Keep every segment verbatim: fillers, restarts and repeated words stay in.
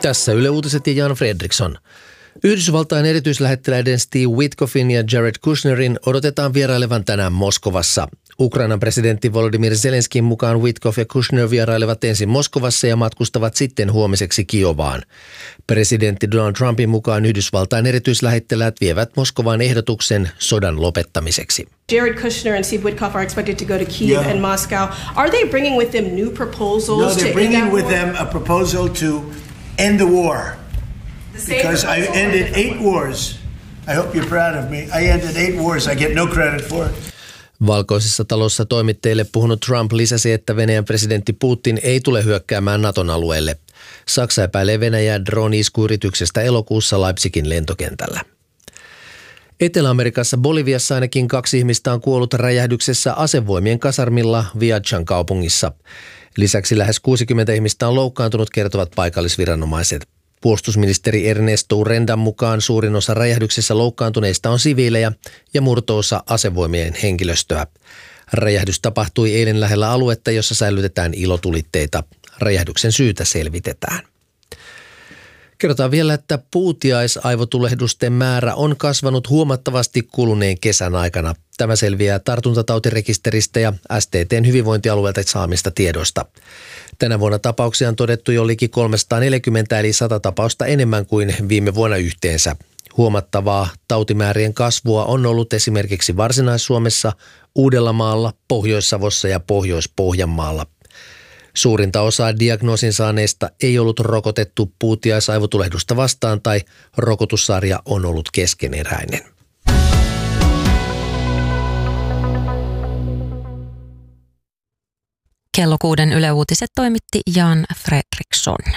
Tässä Yle Uutiset ja Jan Fredriksson. Yhdysvaltain erityislähettiläiden Steve Witkoffin ja Jared Kushnerin odotetaan vierailevan tänään Moskovassa. Ukrainan presidentti Volodymyr Zelenskin mukaan Witkoff ja Kushner vierailevat ensin Moskovassa ja matkustavat sitten huomiseksi Kiovaan. Presidentti Donald Trumpin mukaan Yhdysvaltain erityislähettiläät vievät Moskovaan ehdotuksen sodan lopettamiseksi. Jared Kushner and Steve Witkoff are expected to go to Kyiv yeah. and Moscow. Are they bringing with them new proposals? No, they're to bringing with war? them a proposal to end the war. The Because I ended eight wars. I hope you're proud of me. I ended eight wars. I get no credit for it. Valkoisessa talossa toimittajille puhunut Trump lisäsi, että Venäjän presidentti Putin ei tule hyökkäämään Naton alueelle. Saksa epäilee Venäjää drone-iskuyrityksestä elokuussa Leipzigin lentokentällä. Etelä-Amerikassa Boliviassa ainakin kaksi ihmistä on kuollut räjähdyksessä asevoimien kasarmilla Viachan kaupungissa. Lisäksi lähes kuusikymmentä ihmistä on loukkaantunut, kertovat paikallisviranomaiset. Puolustusministeri Ernesto Urendan mukaan suurin osa räjähdyksessä loukkaantuneista on siviilejä ja murto-osa asevoimien henkilöstöä. Räjähdys tapahtui eilen lähellä aluetta, jossa säilytetään ilotulitteita. Räjähdyksen syytä selvitetään. Kerrotaan vielä, että puutiaisaivotulehdusten määrä on kasvanut huomattavasti kuluneen kesän aikana. Tämä selviää tartuntatautirekisteristä ja S T T:n hyvinvointialueelta saamista tiedoista. Tänä vuonna tapauksia on todettu jo liki kolmesataaneljäkymmentä eli sata tapausta enemmän kuin viime vuonna yhteensä. Huomattavaa tautimäärien kasvua on ollut esimerkiksi Varsinais-Suomessa, Uudellamaalla, Pohjois-Savossa ja Pohjois-Pohjanmaalla. Suurinta osaa diagnoosin saaneista ei ollut rokotettu puutiaisaivotulehdusta vastaan tai rokotussarja on ollut keskeneräinen. Kello kuuden Yle Uutiset toimitti Jan Fredriksson.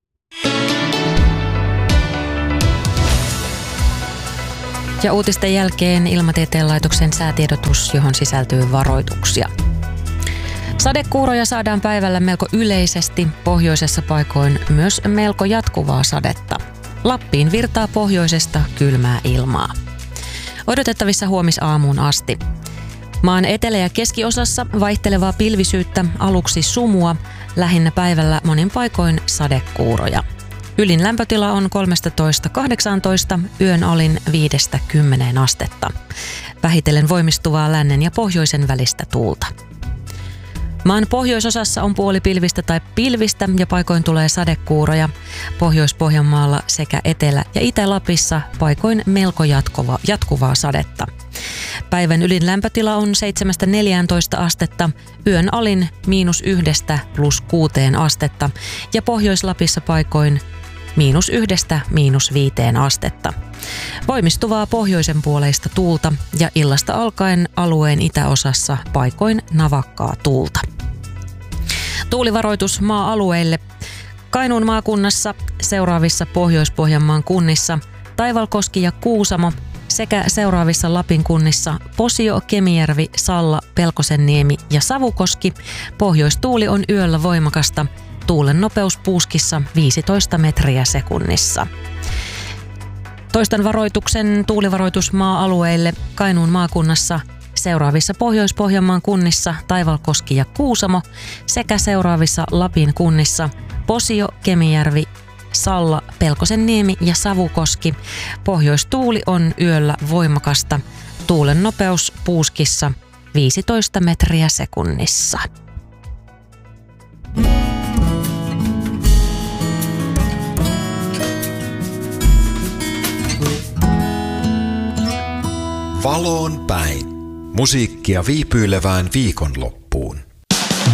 Ja uutisten jälkeen Ilmatieteen laitoksen säätiedotus, johon sisältyy varoituksia. Sadekuuroja saadaan päivällä melko yleisesti, pohjoisessa paikoin myös melko jatkuvaa sadetta. Lappiin virtaa pohjoisesta kylmää ilmaa. Odotettavissa huomisaamuun asti. Maan etelä- ja keskiosassa vaihtelevaa pilvisyyttä, aluksi sumua, lähinnä päivällä monin paikoin sadekuuroja. Ylin lämpötila on kolmetoista kahdeksantoista, yön alin viidestä kymmeneen astetta. Vähitellen voimistuvaa lännen ja pohjoisen välistä tuulta. Maan pohjoisosassa on puolipilvistä tai pilvistä ja paikoin tulee sadekuuroja. Pohjois-Pohjanmaalla sekä Etelä- ja Itä-Lapissa paikoin melko jatkuva, jatkuvaa sadetta. Päivän ylin lämpötila on seitsemästä neljääntoista astetta, yön alin miinus yhdestä plus kuuteen astetta ja Pohjois-Lapissa paikoin miinus yhdestä miinus viiteen astetta. Voimistuvaa pohjoisen puoleista tuulta ja illasta alkaen alueen itäosassa paikoin navakkaa tuulta. Tuulivaroitus maa-alueille. Kainuun maakunnassa, seuraavissa Pohjois-Pohjanmaan kunnissa, Taivalkoski ja Kuusamo sekä seuraavissa Lapin kunnissa Posio, Kemijärvi, Salla, Pelkosenniemi ja Savukoski. Pohjoistuuli on yöllä voimakasta. Tuulen nopeus puuskissa viisitoista metriä sekunnissa. Toistan varoituksen tuulivaroitus maa-alueille Kainuun maakunnassa, seuraavissa Pohjois-Pohjanmaan kunnissa Taivalkoski ja Kuusamo sekä seuraavissa Lapin kunnissa Posio, Kemijärvi, Salla, Pelkosenniemi ja Savukoski. Pohjoistuuli on yöllä voimakasta. Tuulen nopeus puuskissa viisitoista metriä sekunnissa. Valoon päin. Musiikkia viipyilevään viikonloppuun.